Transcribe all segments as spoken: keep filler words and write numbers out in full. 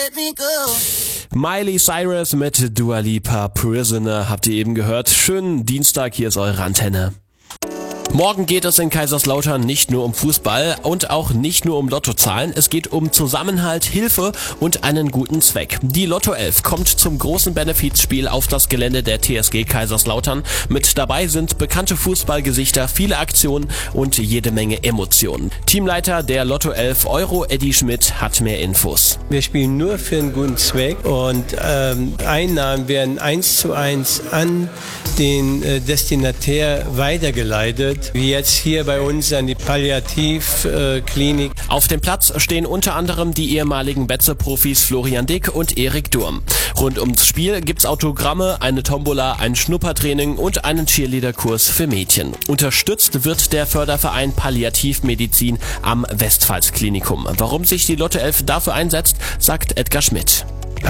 Miley Cyrus mit Dua Lipa, Prisoner, habt ihr eben gehört. Schönen Dienstag, hier ist eure Antenne. Morgen geht es in Kaiserslautern nicht nur um Fußball und auch nicht nur um Lottozahlen. Es geht um Zusammenhalt, Hilfe und einen guten Zweck. Die Lotto elf kommt zum großen Benefizspiel auf das Gelände der T S G Kaiserslautern. Mit dabei sind bekannte Fußballgesichter, viele Aktionen und jede Menge Emotionen. Teamleiter der Lotto elf Euro, Eddie Schmidt, hat mehr Infos. Wir spielen nur für einen guten Zweck und ähm, Einnahmen werden eins zu eins an den äh, Destinatär weitergeleitet. Wie jetzt hier bei uns an die Palliativklinik. Äh, Auf dem Platz stehen unter anderem die ehemaligen Betze-Profis Florian Dick und Erik Durm. Rund ums Spiel gibt's Autogramme, eine Tombola, ein Schnuppertraining und einen Cheerleader-Kurs für Mädchen. Unterstützt wird der Förderverein Palliativmedizin am Westpfalz-Klinikum. Warum sich die Lotto elf dafür einsetzt, sagt Edgar Schmidt.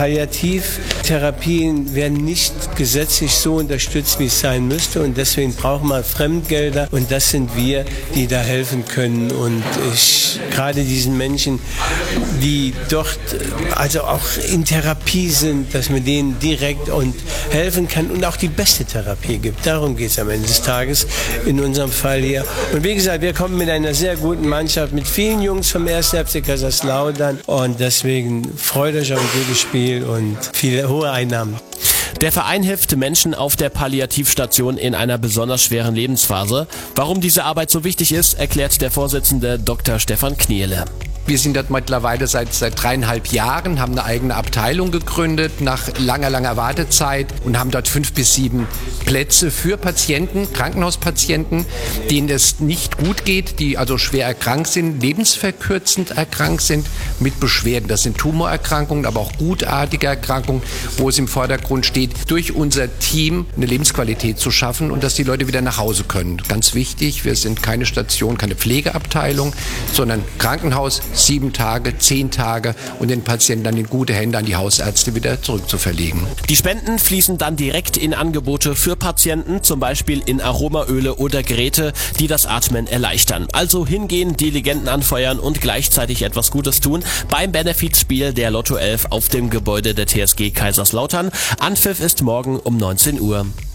Palliativtherapien werden nicht gesetzlich so unterstützt, wie es sein müsste, und deswegen brauchen wir Fremdgelder, und das sind wir, die da helfen können. Und ich gerade diesen Menschen, die dort also auch in Therapie sind, dass man denen direkt und helfen kann und auch die beste Therapie gibt. Darum geht es am Ende des Tages in unserem Fall hier. Und wie gesagt, wir kommen mit einer sehr guten Mannschaft, mit vielen Jungs vom ersten F C Kaiserslautern, und deswegen freut euch auf ein gutes Spiel und viele hohe Einnahmen. Der Verein hilft Menschen auf der Palliativstation in einer besonders schweren Lebensphase. Warum diese Arbeit so wichtig ist, erklärt der Vorsitzende Doktor Stefan Kniele. Wir sind dort mittlerweile seit, seit dreieinhalb Jahren, haben eine eigene Abteilung gegründet nach langer, langer Wartezeit und haben dort fünf bis sieben Plätze für Patienten, Krankenhauspatienten, denen es nicht gut geht, die also schwer erkrankt sind, lebensverkürzend erkrankt sind mit Beschwerden. Das sind Tumorerkrankungen, aber auch gutartige Erkrankungen, wo es im Vordergrund steht, durch unser Team eine Lebensqualität zu schaffen und dass die Leute wieder nach Hause können. Ganz wichtig, wir sind keine Station, keine Pflegeabteilung, sondern Krankenhaus, sieben Tage, zehn Tage, und den Patienten dann in gute Hände an die Hausärzte wieder zurückzuverlegen. Die Spenden fließen dann direkt in Angebote für Patienten, zum Beispiel in Aromaöle oder Geräte, die das Atmen erleichtern. Also hingehen, die Legenden anfeuern und gleichzeitig etwas Gutes tun beim Benefizspiel der Lotto elf auf dem Gebäude der T S G Kaiserslautern. Anpfiff ist morgen um neunzehn Uhr.